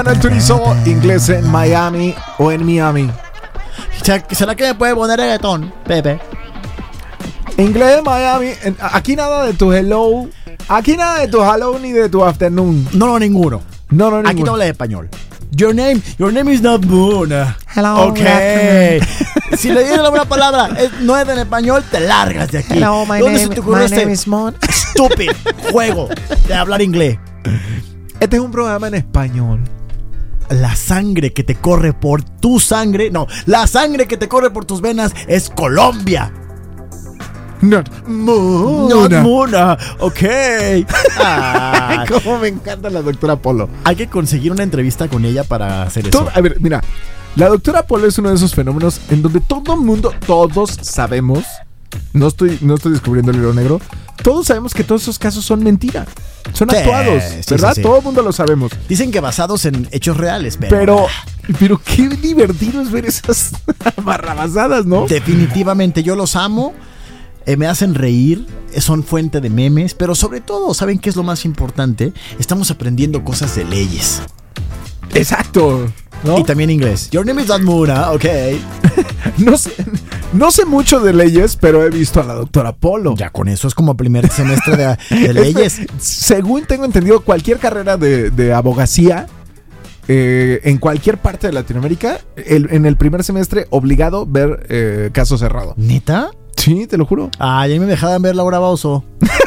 El Turizo, inglés en Miami o en Miami. ¿Será que me puede poner reggaetón, Pepe? Inglés en Miami. Aquí nada de tu hello. Aquí nada de tu hello ni de tu afternoon. No, ninguno. No, ninguno. Aquí no habla español. Your name is not Moona. Hello. Ok. Si le dices una palabra no es en español, te largas de aquí. Hello, my name is Moon. Estúpido juego de hablar inglés? Este es un programa en español. La sangre que te corre por tu sangre, no, la sangre que te corre por tus venas es Colombia. Not Moona. Not Moona. Ok. Cómo me encanta la doctora Polo. Hay que conseguir una entrevista con ella para hacer eso. A ver, mira, la doctora Polo es uno de esos fenómenos en donde todo el mundo, todos sabemos, no estoy descubriendo el hilo negro, todos sabemos que todos esos casos son mentira. Son actuados, ¿verdad? Sí. Todo el mundo lo sabemos. Dicen que basados en hechos reales, pero qué divertido es ver esas barrabasadas, ¿no? Definitivamente, yo los amo. Me hacen reír, son fuente de memes, pero sobre todo, ¿saben qué es lo más importante? Estamos aprendiendo cosas de leyes. Exacto, ¿no? Y también inglés. Your name is not Moona, ok. No sé mucho de leyes, pero he visto a la doctora Polo. Ya con eso es como primer semestre de leyes. Según tengo entendido, cualquier carrera de abogacía en cualquier parte de Latinoamérica, en el primer semestre obligado ver caso cerrado. ¿Neta? Sí, te lo juro. Ah, ya me dejaban ver Laura Bauzo.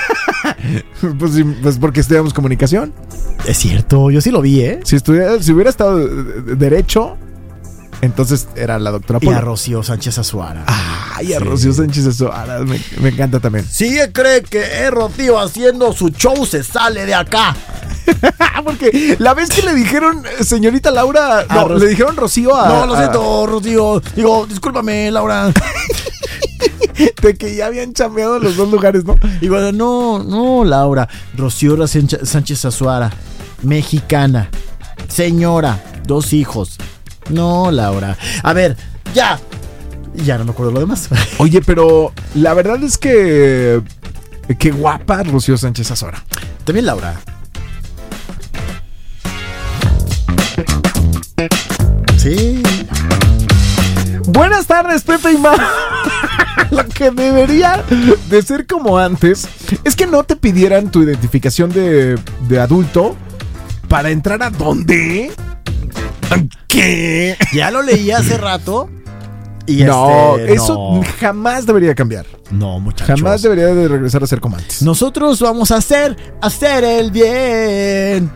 pues porque estudiamos comunicación. Es cierto, yo sí lo vi, ¿eh? Si hubiera estado derecho, entonces era la doctora Polo. Y a Rocío Sánchez Azuara. Ay, a Rocío Sánchez Azuara. Me encanta también. Si cree que Rocío haciendo su show se sale de acá. Porque la vez que le dijeron señorita Laura, le dijeron Rocío a... No, lo siento, Rocío. Digo, discúlpame, Laura. De que ya habían chambeado los dos lugares, ¿no? Y bueno, no, Laura. Rocío Sánchez Azuara, mexicana, señora, 2 hijos. No, Laura. A ver, ya no me acuerdo lo demás. Oye, pero la verdad es que qué guapa Rocío Sánchez Azuara. También Laura. Sí. Buenas tardes, Pepe y Ma. Lo que debería de ser como antes es que no te pidieran tu identificación de adulto para entrar a ¿dónde? ¿Qué? Ya lo leí hace rato. Y eso jamás debería cambiar. No, muchachos. Jamás debería de regresar a ser como antes. Nosotros vamos a hacer el bien.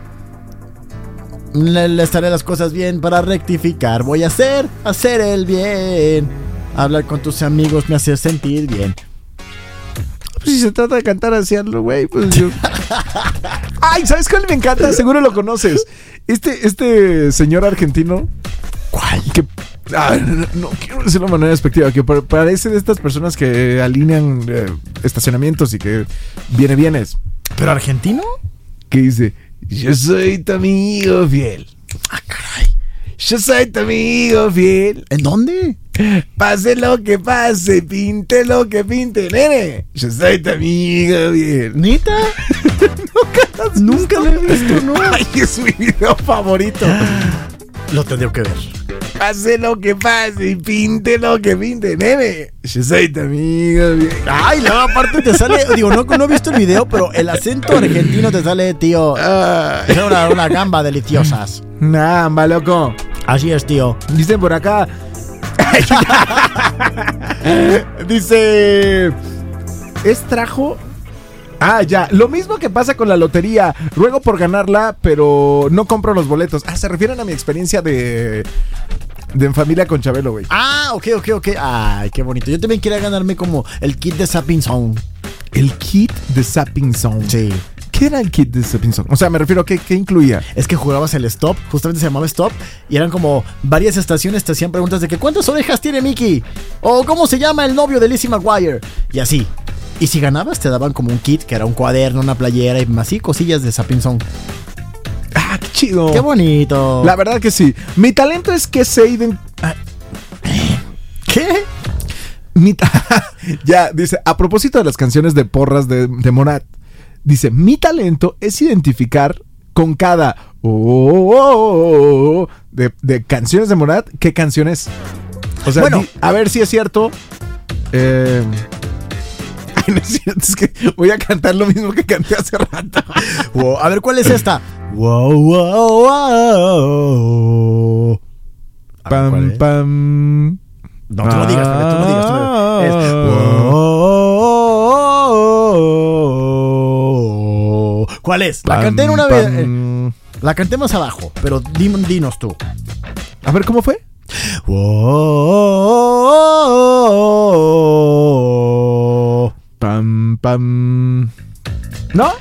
Les haré las cosas bien para rectificar. Voy a hacer el bien. Hablar con tus amigos me hace sentir bien. Pues si se trata de cantar así, güey, pues yo... Ay, ¿sabes cuál me encanta? Seguro lo conoces. Este señor argentino. ¿Cuál? Que... no quiero decirlo de manera despectiva, que parece de estas personas que alinean estacionamientos y que vienes. ¿Pero argentino? Que dice: yo soy tu amigo fiel. Ah, caray. Yo soy tu amigo fiel. ¿En dónde? Pase lo que pase, pinte lo que pinte, nene. Yo soy tu amigo fiel. ¿Neta? Nunca lo he visto, ¿no? Ay, es mi video favorito. Lo tendré que ver. Pase lo que pase y pinte lo que pinte, nene. Yo soy tu amigo fiel. Ay, luego aparte te sale, digo, no he visto el video, pero el acento argentino te sale, tío. Es una gamba deliciosas. Gamba, loco. Así es, tío. Dicen por acá. Dice: ¿es trajo? Ah, ya. Lo mismo que pasa con la lotería. Ruego por ganarla, pero no compro los boletos. Se refieren a mi experiencia de En Familia con Chabelo, güey. Ah, ok. Ay, qué bonito. Yo también quería ganarme como el kit de Zapping Zone. ¿El kit de Zapping Zone? Sí. ¿Qué era el kit de Zapping Zone? O sea, me refiero a ¿qué incluía? Es que jugabas el Stop, justamente se llamaba Stop, y eran como varias estaciones, te hacían preguntas de que ¿cuántas orejas tiene Mickey? O ¿cómo se llama el novio de Lizzie McGuire? Y así. Y si ganabas te daban como un kit, que era un cuaderno, una playera y así cosillas de Zapping Zone. ¡Ah, qué chido! ¡Qué bonito! La verdad que sí. Mi talento es que sé ¿Qué? Ya, dice, a propósito de las canciones de porras de Morat, dice: mi talento es identificar con cada de canciones de Morat, ¿qué canciones? O sea, Bueno. a ver si es cierto. Ay, no es cierto, es que voy a cantar lo mismo que canté hace rato. Wow, a ver, ¿cuál es esta? Wow, wow, wow. A ver, ¿cuál Pam, es? pam. No, tú no digas, Pepe, tú no digas. Tú no digas. Es wow. ¿Cuál es? La canté en una vez. La canté más abajo, pero dinos tú. A ver, ¿cómo fue? Wow. Pam, pam. ¿No?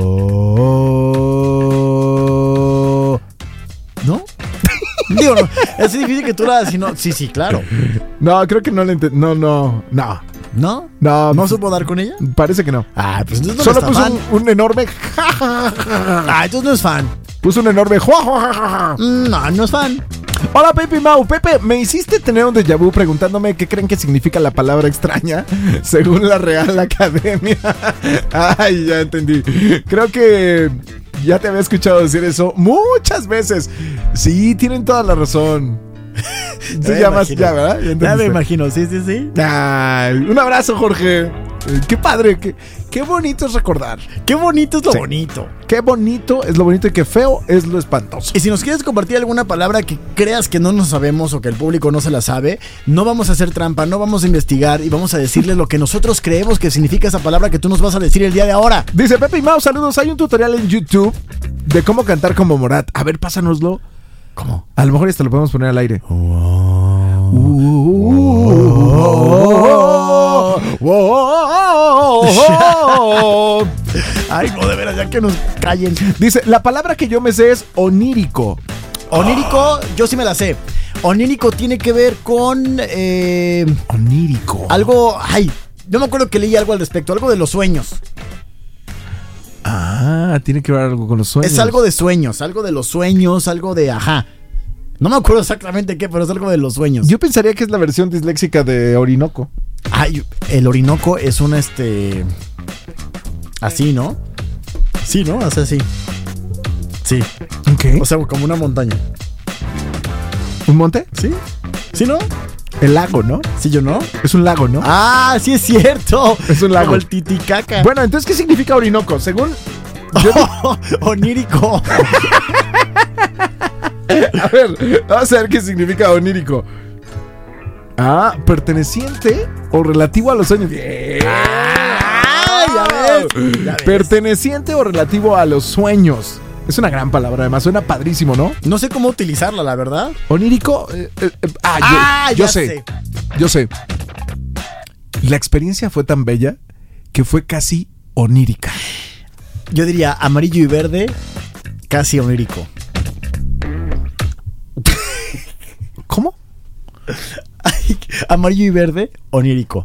¿No? Digo, no, es difícil que tú la hagas. No. Sí, claro. No, creo que no le entendí. No. ¿No? No, ¿No supo dar con ella? parece que no. Ah, pues entonces no Solo está puso fan. un enorme. Ah, entonces no es fan. Puso un enorme. No es fan. Hola, Pepe y Mau. Pepe, me hiciste tener un déjà vu preguntándome qué creen que significa la palabra extraña según la Real Academia. Ay, ya entendí. Creo que ya te había escuchado decir eso muchas veces. Sí, tienen toda la razón. Tú llamas ya, ¿verdad? Ya me entendiste. imagino, sí. Ay, un abrazo, Jorge. Qué padre, qué bonito es recordar. Qué bonito es lo Sí. bonito. Qué bonito es lo bonito y qué feo es lo espantoso. Y si nos quieres compartir alguna palabra que creas que no nos sabemos o que el público no se la sabe, no vamos a hacer trampa, no vamos a investigar y vamos a decirle lo que nosotros creemos que significa esa palabra que tú nos vas a decir el día de ahora. Dice Pepe y Mau, saludos. Hay un tutorial en YouTube de cómo cantar como Morat. A ver, pásanoslo. ¿Cómo? A lo mejor esto lo podemos poner al aire. Ay, no, de veras, ya que nos callen. Dice, la palabra que yo me sé es onírico. Onírico, yo sí me la sé. Onírico tiene que ver con Onírico. algo. Ay, yo me acuerdo que leí algo al respecto, algo de los sueños. Ah, tiene que ver algo con los sueños. Es algo de sueños, algo de los sueños, algo de ajá. No me acuerdo exactamente qué, pero es algo de los sueños. Yo pensaría que es la versión disléxica de Orinoco. Ay, el Orinoco es un así, ¿no? Sí, ¿no? O sea, sí. Sí. ¿Qué? O sea, como una montaña. ¿Un monte? ¿Sí? ¿Sí, no? El lago, ¿no? ¿Sí, yo no? Es un lago, ¿no? ¡Ah, sí es cierto! Es un lago. Como el Titicaca. Bueno, entonces, ¿qué significa Orinoco? Según... Onírico. A ver, vamos a ver qué significa onírico. Ah, perteneciente o relativo a los sueños. Bien. ¡Ah, ya ves! Perteneciente o relativo a los sueños. Es una gran palabra, además suena padrísimo, ¿no? No sé cómo utilizarla, la verdad. Onírico. Yo sé. Yo sé. La experiencia fue tan bella que fue casi onírica. Yo diría amarillo y verde, casi onírico. ¿Cómo? Ay, amarillo y verde, onírico.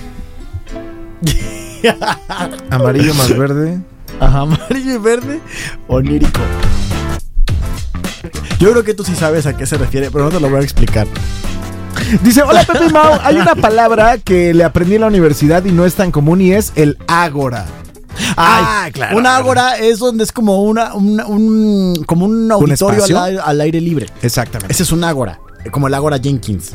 Amarillo más verde. Ajá, amarillo y verde, onírico. Yo creo que tú sí sabes a qué se refiere, pero no te lo voy a explicar. Dice, hola Pepe y Mau, hay una palabra que le aprendí en la universidad y no es tan común y es el ágora. Ay, claro. Una ágora es donde es como como un auditorio espacio? al aire libre. Exactamente. Ese es un ágora, como el Ágora Jenkins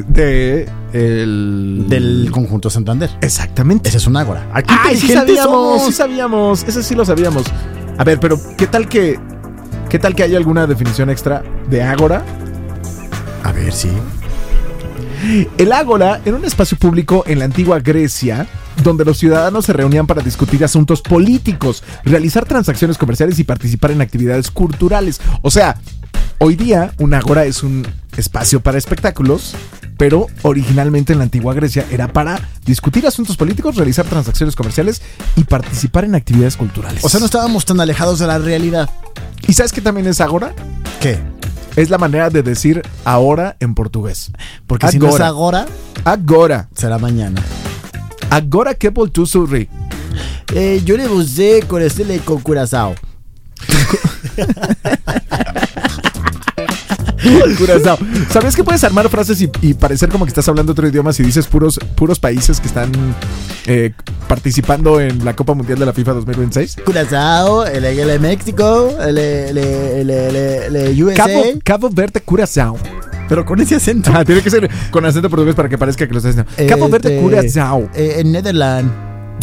Del conjunto Santander. Exactamente. Ese es un ágora. Aquí ¡Ay, sí sabíamos! Ese sí lo sabíamos. A ver, pero ¿qué tal que hay alguna definición extra de ágora? A ver, sí. El ágora era un espacio público en la antigua Grecia donde los ciudadanos se reunían para discutir asuntos políticos, realizar transacciones comerciales y participar en actividades culturales. O sea, hoy día un ágora es un espacio para espectáculos, pero originalmente en la antigua Grecia era para discutir asuntos políticos, realizar transacciones comerciales y participar en actividades culturales. O sea, no estábamos tan alejados de la realidad. ¿Y sabes qué también es ágora? ¿Qué? Es la manera de decir ahora en portugués. Porque si no es agora, agora. será mañana. Agora que voltou sorrir. Yo le busqué con con curazao. Curazao. ¿Sabías que puedes armar frases y parecer como que estás hablando otro idioma si dices puros países que están participando en la Copa Mundial de la FIFA 2026? Curazao, el México, el USA. Cabo Verde, Curazao. Pero con ese acento. Tiene que ser con acento portugués para que parezca que lo estás diciendo. Cabo Verde, Curazao. En Netherlands.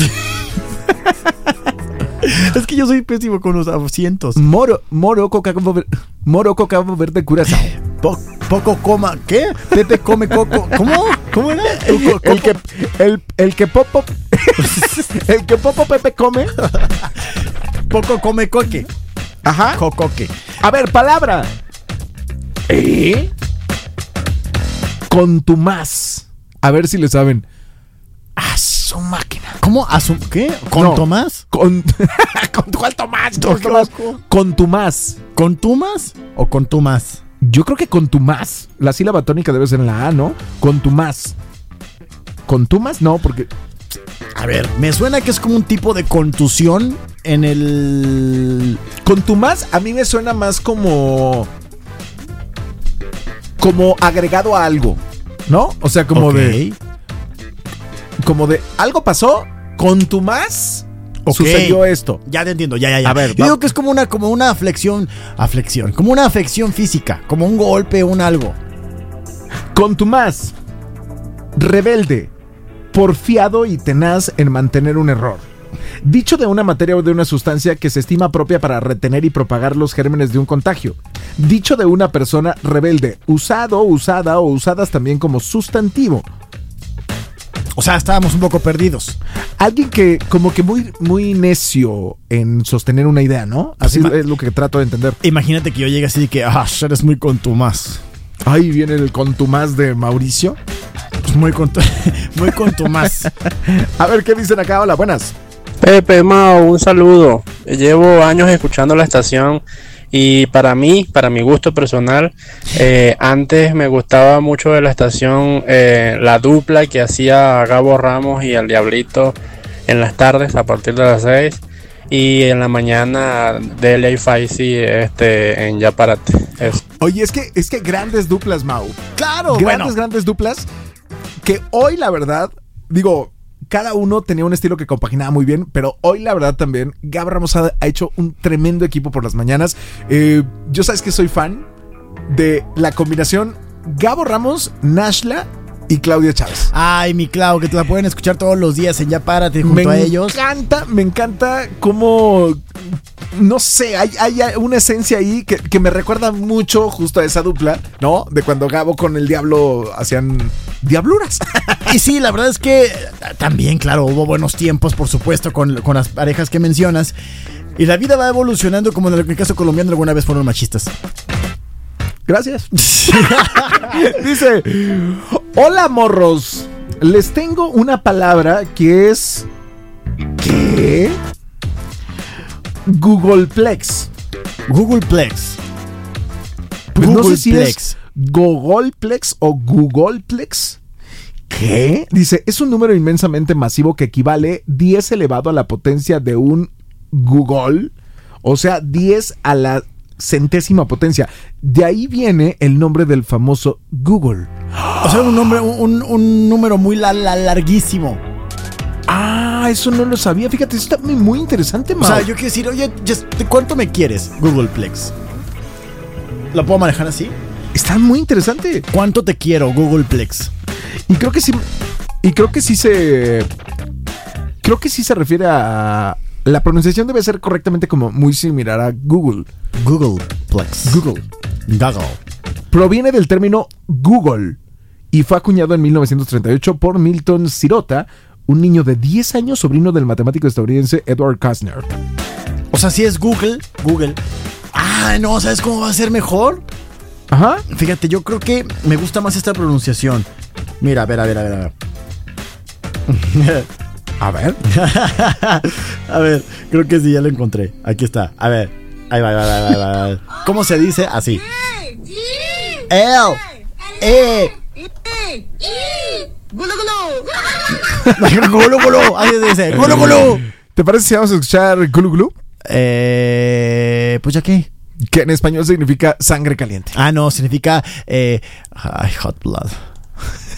Es que yo soy pésimo con los asientos. Morocco, Cabo Verde, Curazao. Poco coma. ¿Qué? Pepe come coco. ¿Cómo? ¿Cómo era? El que Popo Pepe come. Poco come coque. Ajá. Cocoque. A ver, palabra. Contumaz. A ver si le saben. A su máquina. ¿Cómo? ¿A su qué? ¿Con No. Tomás? ¿Con cuál Tomás? No, qué asco. Contumaz. ¿Con Tumas o con Tumas? Yo creo que contumaz. La sílaba tónica debe ser en la A, ¿no? Contumaz. ¿Contumas? No, porque... A ver, me suena que es como un tipo de contusión en el... Contumaz a mí me suena más como agregado a algo, ¿no? O sea, como de algo pasó, contumaz sucedió esto. Ya te entiendo, ya. A ver, yo digo que es como una aflexión, como una afección física, como un golpe, un algo. Contumaz, rebelde, porfiado y tenaz en mantener un error. Dicho de una materia o de una sustancia que se estima propia para retener y propagar los gérmenes de un contagio. Dicho de una persona rebelde, usado, usada o usadas también como sustantivo. O sea, estábamos un poco perdidos. Alguien que como que muy necio en sostener una idea, ¿no? Así es lo que trato de entender. Imagínate que yo llegue así de que, eres muy contumaz. Ahí viene el contumaz de Mauricio. Muy contumaz. A ver, ¿qué dicen acá? Hola, buenas. Pepe, Mao, un saludo. Llevo años escuchando la estación y para mi gusto personal, antes me gustaba mucho de la estación la dupla que hacía Gabo Ramos y el Diablito en las tardes a partir de las 6 y en la mañana Delia y Faisy en Ya Párate. Oye, es que grandes duplas, Mau. Claro, grandes duplas que hoy la verdad, digo, cada uno tenía un estilo que compaginaba muy bien, pero hoy la verdad también Gabo Ramos ha hecho un tremendo equipo por las mañanas. Yo sabes que soy fan de la combinación Gabo Ramos, Nashla y Claudia Chávez. Ay, mi Clau, que te la pueden escuchar todos los días en Ya Párate junto a ellos. Me encanta cómo, no sé, hay una esencia ahí que me recuerda mucho justo a esa dupla, ¿no? De cuando Gabo con el Diablo hacían diabluras. Y sí, la verdad es que también, claro, hubo buenos tiempos, por supuesto, con las parejas que mencionas. Y la vida va evolucionando, como en el caso colombiano alguna vez fueron machistas. Gracias. Dice: hola, morros. Les tengo una palabra que es... ¿qué? Googleplex. Googleplex. Pues no sé si es Googleplex o Googleplex. ¿Qué? Dice, es un número inmensamente masivo que equivale 10 elevado a la potencia de un Google. O sea, 10 a la centésima potencia. De ahí viene el nombre del famoso Google. O sea, un número muy larguísimo. Ah, eso no lo sabía. Fíjate, eso está muy interesante, Mau. O sea, yo quiero decir, oye, ¿cuánto me quieres? Googleplex. ¿Lo puedo manejar así? Está muy interesante. ¿Cuánto te quiero, Googleplex? Y creo que sí se refiere a... La pronunciación debe ser correctamente como muy similar a Google. Googleplex. Google. Google. Proviene del término Google y fue acuñado en 1938 por Milton Sirota, un niño de 10 años, sobrino del matemático estadounidense Edward Kastner. O sea, si es Google. Ah, no, ¿sabes cómo va a ser mejor? Ajá. Fíjate, yo creo que me gusta más esta pronunciación. Mira, a ver. A ver. A ver, creo que sí, ya lo encontré. Aquí está. A ver. Ahí va. ¿Cómo se dice? Así. L. E. Gulu. Así se dice. Gulu. ¿Te parece si vamos a escuchar Gulu Gulu? Pues ya qué. Que en español significa sangre caliente. Ah, no, significa hot blood.